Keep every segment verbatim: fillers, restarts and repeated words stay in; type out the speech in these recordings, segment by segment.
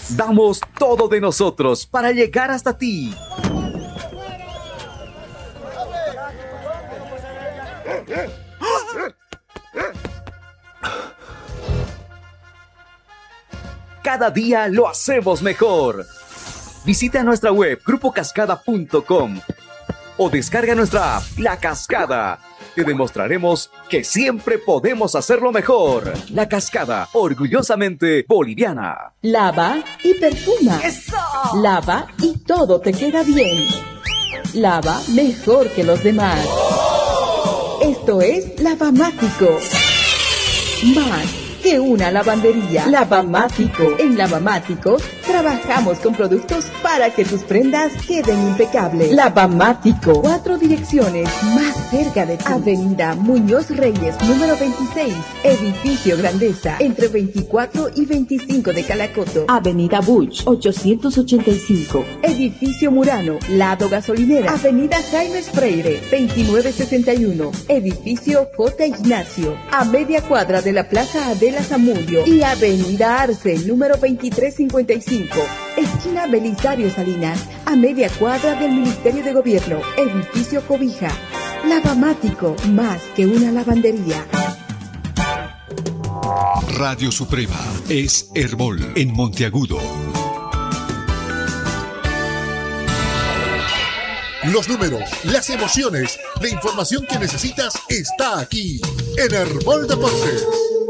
Damos todo de nosotros para llegar hasta ti. Cada día lo hacemos mejor. Visita nuestra web grupo cascada punto com o descarga nuestra app La Cascada. Te demostraremos que siempre podemos hacerlo mejor. La Cascada, orgullosamente boliviana. Lava y perfuma. ¡Eso! Lava y todo te queda bien. Lava mejor que los demás. Esto es Lavamático. Más que una lavandería. Lavamático. En Lavamático trabajamos con productos para que tus prendas queden impecables. Lavamático. Cuatro direcciones más cerca de ti. Avenida Muñoz Reyes, número veintiséis. Edificio Grandeza, entre veinticuatro y veinticinco de Calacoto. Avenida Buch, ochocientos ochenta y cinco. Edificio Murano, lado gasolinera. Avenida Jaime Freire, veintinueve sesenta y uno. Edificio J. Ignacio, a media cuadra de la Plaza Adela Zamudio. Y Avenida Arce, número veintitrés cincuenta y cinco, esquina Belisario Salinas, a media cuadra del Ministerio de Gobierno. Edificio Cobija. Lavamático, más que una lavandería. Radio Suprema es Herbol en Monteagudo. Los números, las emociones, la información que necesitas está aquí en Herbol Deportes.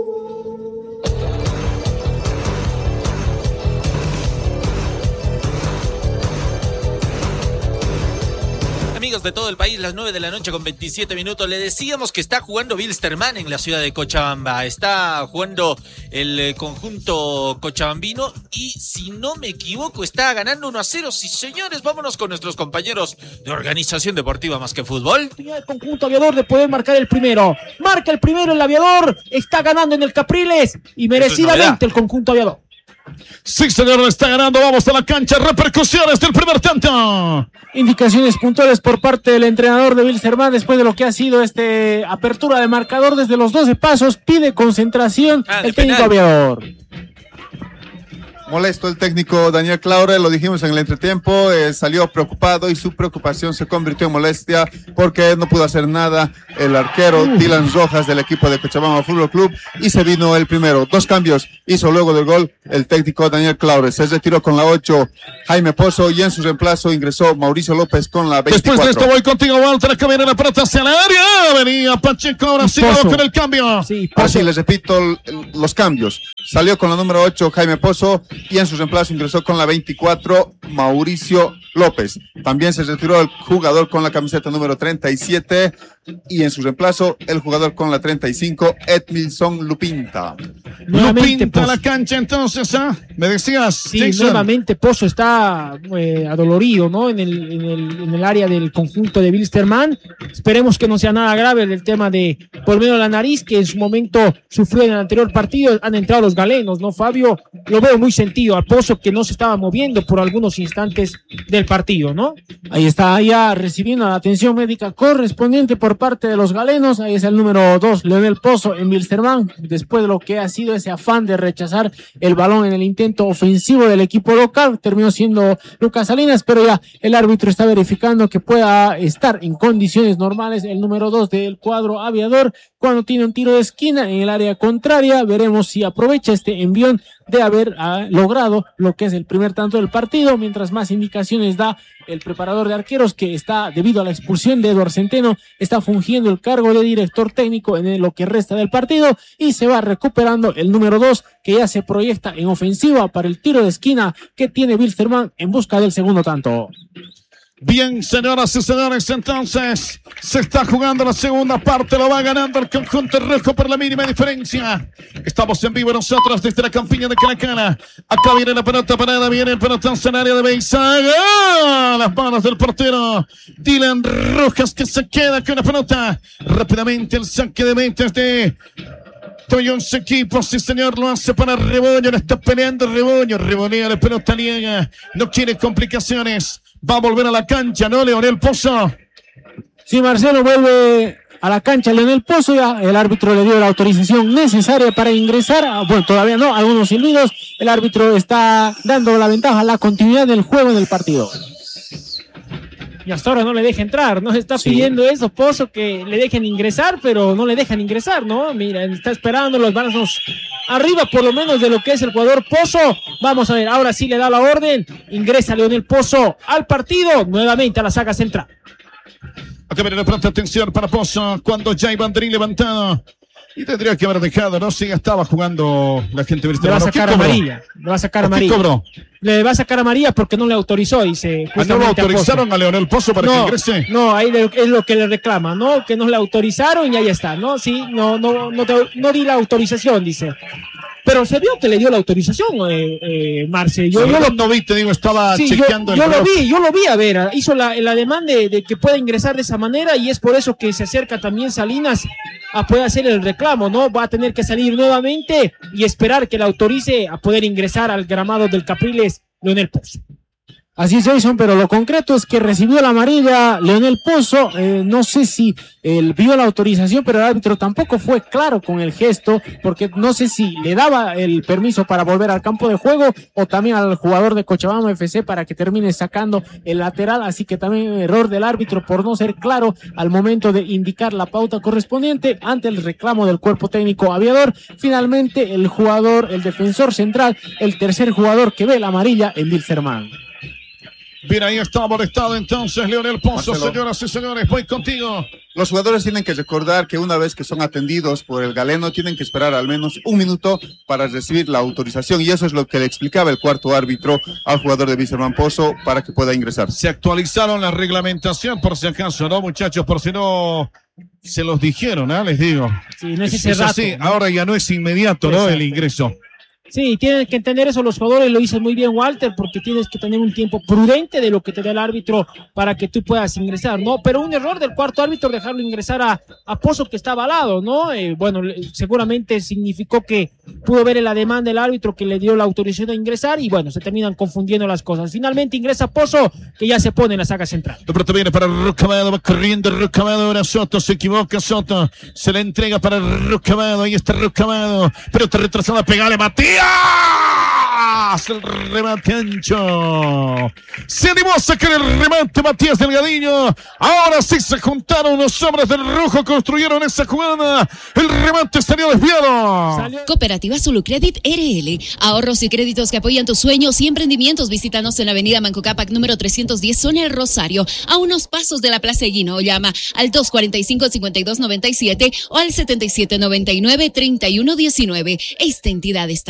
Amigos de todo el país, las nueve de la noche con veintisiete minutos. Le decíamos que está jugando Wilstermann en la ciudad de Cochabamba. Está jugando el eh, conjunto cochabambino y, si no me equivoco, está ganando uno a cero. Sí, señores, vámonos con nuestros compañeros de Organización Deportiva Más que Fútbol. El conjunto aviador de poder marcar el primero. Marca el primero el aviador. Está ganando en el Capriles y merecidamente el conjunto aviador. Sí, señor, está ganando. Vamos a la cancha. Repercusiones del primer tanto. Indicaciones puntuales por parte del entrenador de Wilstermann después de lo que ha sido este apertura de marcador desde los doce pasos. Pide concentración ah, el técnico penal. Aviador. Molesto el técnico Daniel Claure, lo dijimos en el entretiempo, eh, salió preocupado y su preocupación se convirtió en molestia porque no pudo hacer nada el arquero uh. Dylan Rojas del equipo de Cochabamba Fútbol Club y se vino el primero. Dos cambios hizo luego del gol el técnico Daniel Claure. Se retiró con la ocho Jaime Pozo y en su reemplazo ingresó Mauricio López con la veinticuatro. Después de esto voy contigo, Walter, que viene la pelota hacia el área. Venía Pacheco, ahora sí con el cambio. Sí, así les repito los cambios. Salió con la número ocho Jaime Pozo y en su reemplazo ingresó con la veinticuatro Mauricio López. También se retiró el jugador con la camiseta número treinta y siete y en su reemplazo el jugador con la treinta y cinco Edmilson Lupinta. Lupinta a la cancha entonces, ¿ah? Me decías. Sí, Jason. Nuevamente Pozo está eh, adolorido, ¿no? En el, en, el, en el área del conjunto de Wilstermann. Esperemos que no sea nada grave el tema de por medio de la nariz, que en su momento sufrió en el anterior partido. Han entrado los galenos, ¿no, Fabio? Lo veo muy sentido al Pozo, que no se estaba moviendo por algunos instantes del partido, ¿no? Ahí está ya recibiendo la atención médica correspondiente por parte de los galenos. Ahí es el número dos, Leonel Pozo en Wilstermann, después de lo que ha sido ese afán de rechazar el balón en el intento ofensivo del equipo local. Terminó siendo Lucas Salinas, pero ya el árbitro está verificando que pueda estar en condiciones normales el número dos del cuadro aviador cuando tiene un tiro de esquina en el área contraria. Veremos si aprovecha este envión de haber uh, logrado lo que es el primer tanto del partido, mientras más indicaciones da el preparador de arqueros, que está, debido a la expulsión de Eduardo Centeno, está fungiendo el cargo de director técnico en lo que resta del partido, y se va recuperando el número dos, que ya se proyecta en ofensiva para el tiro de esquina que tiene Wilstermann en busca del segundo tanto. Bien, señoras y señores, entonces se está jugando la segunda parte, lo va ganando el conjunto rojo por la mínima diferencia. Estamos en vivo nosotros desde la campiña de Calacana. Acá viene la pelota parada, viene el pelotazo en área de Beizaga. Las manos del portero Dylan Rojas, que se queda con la pelota. Rápidamente el saque de metas de Toyon su equipo, sí señor, lo hace para Rebollo, le está peleando Rebollo, revolea la pelota liega, no quiere complicaciones. Va a volver a la cancha, ¿no, Leonel Pozo? Sí, Marcelo, vuelve a la cancha Leonel Pozo, ya el árbitro le dio la autorización necesaria para ingresar, bueno, todavía no, algunos silbidos, el árbitro está dando la ventaja a la continuidad del juego en el partido. Y hasta ahora no le deja entrar, ¿no? Está sí. pidiendo eso, Pozo, que le dejen ingresar, pero no le dejan ingresar, ¿no? Mira, está esperando los brazos arriba, por lo menos de lo que es el jugador Pozo. Vamos a ver, ahora sí le da la orden, ingresa Leonel Pozo al partido, nuevamente a la saga central. A ver, de pronto atención para Pozo, cuando ya hay banderín levantado. Y tendría que haber dejado, ¿no? Si ya estaba jugando la gente. Le va a sacar amarilla. Le va a sacar amarilla. cobró? Le va a sacar amarilla porque no le autorizó, dice. ¿Ah, no lo autorizaron a, a Leonel Pozo para no, que ingrese? No, ahí es lo que le reclama, ¿no? Que no le autorizaron y ahí está, ¿no? Sí, no, no, no, te, no di la autorización, dice. Pero se vio que le dio la autorización, eh, eh, Marce. Yo, yo lo no vi, te digo, estaba sí, chequeando yo, el yo lo vi, yo lo vi, a ver, hizo la, la demanda de, de que pueda ingresar de esa manera y es por eso que se acerca también Salinas a poder hacer el reclamo, ¿no? Va a tener que salir nuevamente y esperar que le autorice a poder ingresar al gramado del Capriles Leonel Pozo. Así es, Jason, pero lo concreto es que recibió la amarilla Leonel Pozo, eh, no sé si él vio la autorización, pero el árbitro tampoco fue claro con el gesto, porque no sé si le daba el permiso para volver al campo de juego o también al jugador de Cochabamba F C para que termine sacando el lateral, así que también error del árbitro por no ser claro al momento de indicar la pauta correspondiente ante el reclamo del cuerpo técnico aviador. Finalmente el jugador, el defensor central, el tercer jugador que ve la amarilla, el Wilstermann. Bien, ahí está molestado entonces Leonel Pozo. Marcelo. Señoras y señores, voy contigo. Los jugadores tienen que recordar que una vez que son atendidos por el galeno, tienen que esperar al menos un minuto para recibir la autorización, y eso es lo que le explicaba el cuarto árbitro al jugador de Wilstermann Pozo para que pueda ingresar. Se actualizaron la reglamentación, por si acaso, ¿no, muchachos? Por si no se los dijeron, ¿eh? Les digo. Sí, no es, es, ese es rato, así, ¿no? Ahora ya no es inmediato, ¿no? El ingreso. Sí, tienen que entender eso los jugadores, lo dice muy bien Walter, porque tienes que tener un tiempo prudente de lo que te da el árbitro para que tú puedas ingresar, ¿no? Pero un error del cuarto árbitro dejarlo ingresar a, a Pozo, que estaba al lado, ¿no? Eh, bueno, seguramente significó que pudo ver en la demanda del árbitro que le dio la autorización a ingresar y bueno, se terminan confundiendo las cosas. Finalmente ingresa Pozo, que ya se pone en la saga central. De pronto viene para Rucamado, va corriendo Rucamado, ahora Soto, se equivoca Soto, se le entrega para Rucamado, ahí está Rucamado, pero está retrasada, pegale Matías. El remate ancho. Se animó a sacar el remate Matías Delgadillo. Ahora sí se juntaron los hombres del rojo, construyeron esa jugada. El remate salió desviado. Salió. Cooperativa Sulucredit R L. Ahorros y créditos que apoyan tus sueños y emprendimientos. Visítanos en la avenida Manco Cápac número trescientos diez, zona El Rosario, a unos pasos de la Plaza Eguino. Llama al dos cuarenta y cinco, cincuenta y dos noventa y siete o al setenta y siete noventa y nueve, treinta y uno diecinueve. Esta entidad está